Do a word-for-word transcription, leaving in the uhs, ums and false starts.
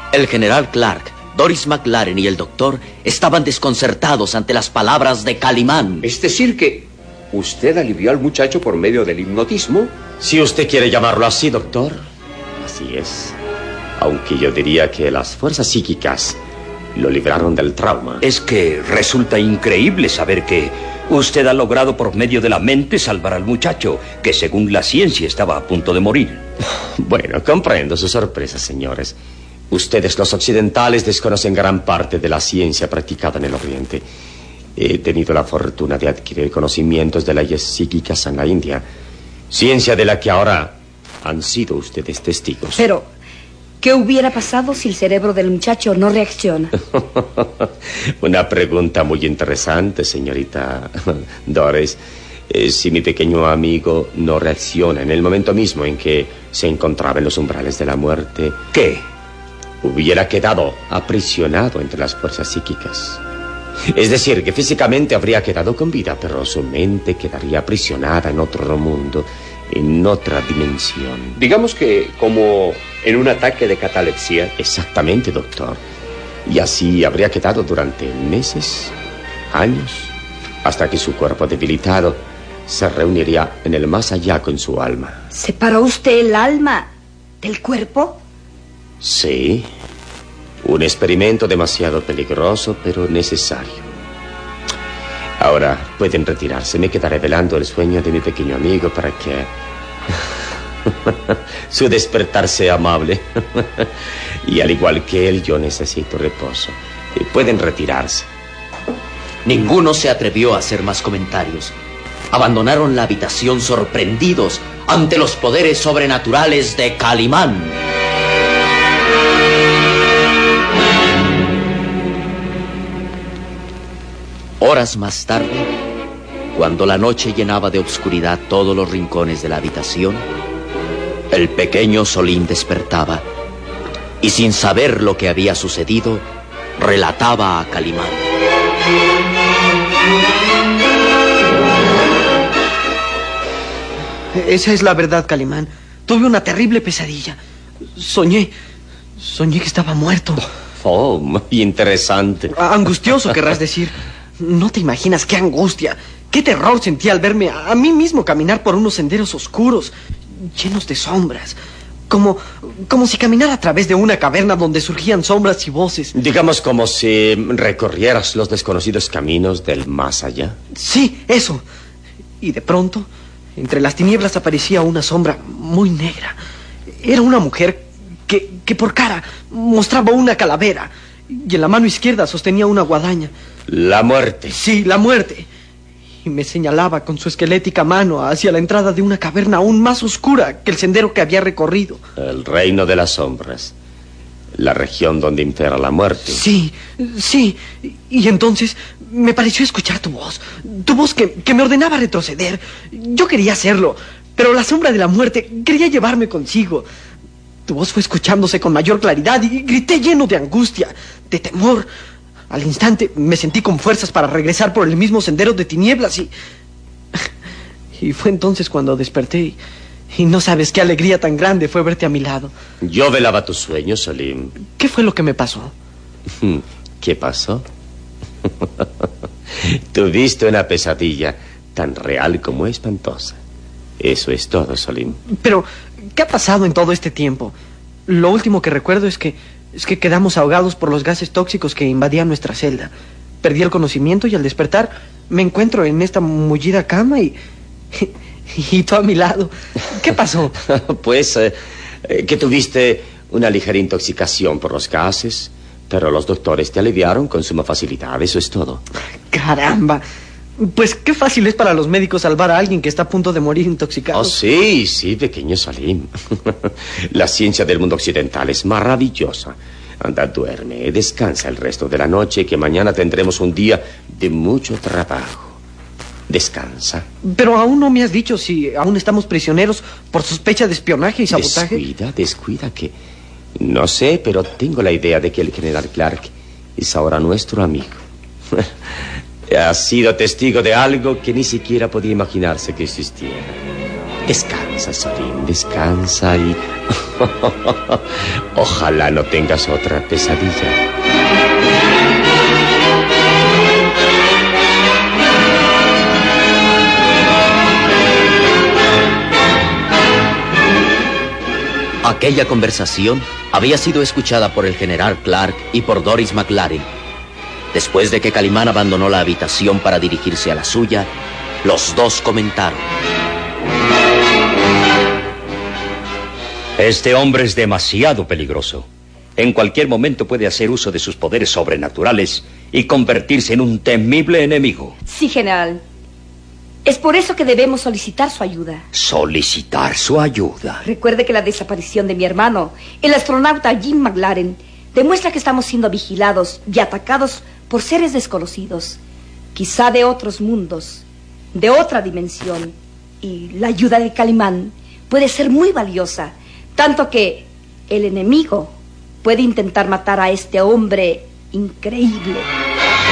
El general Clark, Doris McLaren y el doctor estaban desconcertados ante las palabras de Calimán. Es decir que usted alivió al muchacho por medio del hipnotismo. Si usted quiere llamarlo así, doctor, así es. Aunque yo diría que las fuerzas psíquicas lo libraron del trauma. Es que resulta increíble saber que usted ha logrado por medio de la mente salvar al muchacho, que según la ciencia estaba a punto de morir. Bueno, comprendo su sorpresa, señores. Ustedes, los occidentales, desconocen gran parte de la ciencia practicada en el Oriente. He tenido la fortuna de adquirir conocimientos de leyes psíquicas en la India, ciencia de la que ahora han sido ustedes testigos. Pero, ¿qué hubiera pasado si el cerebro del muchacho no reacciona? Una pregunta muy interesante, señorita Doris. Eh, si mi pequeño amigo no reacciona en el momento mismo en que se encontraba en los umbrales de la muerte, ¿qué? Hubiera quedado aprisionado entre las fuerzas psíquicas. Es decir, que físicamente habría quedado con vida, pero su mente quedaría aprisionada en otro mundo, en otra dimensión. Digamos que como en un ataque de catalepsia. Exactamente, doctor. Y así habría quedado durante meses, años, hasta que su cuerpo debilitado se reuniría en el más allá con su alma. ¿Separó usted el alma del cuerpo? Sí. Un experimento demasiado peligroso, pero necesario. Ahora pueden retirarse. Me quedaré velando el sueño de mi pequeño amigo para que su despertar sea amable. Y al igual que él, yo necesito reposo. Pueden retirarse. Ninguno se atrevió a hacer más comentarios. Abandonaron la habitación sorprendidos ante los poderes sobrenaturales de Calimán. Horas más tarde, cuando la noche llenaba de oscuridad todos los rincones de la habitación, el pequeño Solín despertaba y, sin saber lo que había sucedido, relataba a Calimán. Esa es la verdad, Calimán. Tuve una terrible pesadilla. Soñé, soñé que estaba muerto. Oh, muy interesante. Angustioso, querrás decir. No te imaginas qué angustia, qué terror sentí al verme a mí mismo caminar por unos senderos oscuros, llenos de sombras. Como, como si caminara a través de una caverna donde surgían sombras y voces. Digamos como si recorrieras los desconocidos caminos del más allá. Sí, eso. Y de pronto, entre las tinieblas aparecía una sombra muy negra. Era una mujer que, que por cara mostraba una calavera y en la mano izquierda sostenía una guadaña. La muerte. Sí, la muerte. Y me señalaba con su esquelética mano hacia la entrada de una caverna aún más oscura que el sendero que había recorrido. El reino de las sombras. La región donde impera la muerte. Sí, sí. Y entonces me pareció escuchar tu voz. Tu voz que, que me ordenaba retroceder. Yo quería hacerlo, pero la sombra de la muerte quería llevarme consigo. Tu voz fue escuchándose con mayor claridad y grité lleno de angustia, de temor. Al instante me sentí con fuerzas para regresar por el mismo sendero de tinieblas y... Y fue entonces cuando desperté y, y no sabes qué alegría tan grande fue verte a mi lado. Yo velaba tus sueños, Solim. ¿Qué fue lo que me pasó? ¿Qué pasó? Tuviste una pesadilla tan real como espantosa. Eso es todo, Solim. Pero, ¿qué ha pasado en todo este tiempo? Lo último que recuerdo es que... Es que quedamos ahogados por los gases tóxicos que invadían nuestra celda. Perdí el conocimiento y al despertar me encuentro en esta mullida cama y... Y, y tú a mi lado. ¿Qué pasó? Pues eh, que tuviste una ligera intoxicación por los gases, pero los doctores te aliviaron con suma facilidad. Eso es todo. ¡Caramba! Pues qué fácil es para los médicos salvar a alguien que está a punto de morir intoxicado. Oh, sí, sí, pequeño Salim. La ciencia del mundo occidental es maravillosa. Anda, duerme, descansa el resto de la noche, que mañana tendremos un día de mucho trabajo. Descansa. Pero aún no me has dicho si aún estamos prisioneros por sospecha de espionaje y sabotaje. Descuida, descuida que... No sé, pero tengo la idea de que el general Clark es ahora nuestro amigo. Ha sido testigo de algo que ni siquiera podía imaginarse que existiera. Descansa, Solín, descansa y... Ojalá no tengas otra pesadilla. Aquella conversación había sido escuchada por el general Clark y por Doris McLaren. Después de que Calimán abandonó la habitación para dirigirse a la suya, los dos comentaron: Este hombre es demasiado peligroso. En cualquier momento puede hacer uso de sus poderes sobrenaturales y convertirse en un temible enemigo. Sí, general. Es por eso que debemos solicitar su ayuda. ¿Solicitar su ayuda? Recuerde que la desaparición de mi hermano, el astronauta Jim McLaren, demuestra que estamos siendo vigilados y atacados por seres desconocidos, quizá de otros mundos, de otra dimensión. Y la ayuda de Calimán puede ser muy valiosa, tanto que el enemigo puede intentar matar a este hombre increíble.